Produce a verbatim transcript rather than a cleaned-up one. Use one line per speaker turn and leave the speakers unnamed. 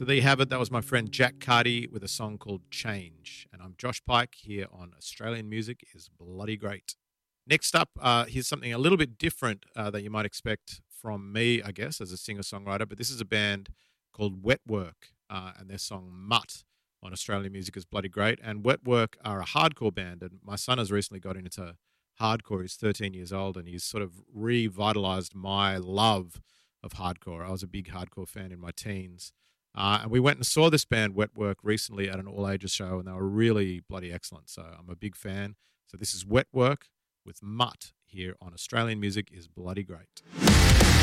So there you have it. That was my friend Jack Carty with a song called Change. And I'm Josh Pike here on Australian Music is Bloody Great. Next up, uh, here's something a little bit different uh, that you might expect from me, I guess, as a singer-songwriter. But this is a band called Wet Work uh, and their song Mutt on Australian Music is Bloody Great. And Wet Work are a hardcore band. And my son has recently got into hardcore. He's thirteen years old and he's sort of revitalized my love of hardcore. I was a big hardcore fan in my teens. Uh, and we went and saw this band, Wet Work, recently at an all-ages show, and they were really bloody excellent. So I'm a big fan. So this is Wet Work with Mutt here on Australian Music is Bloody Great.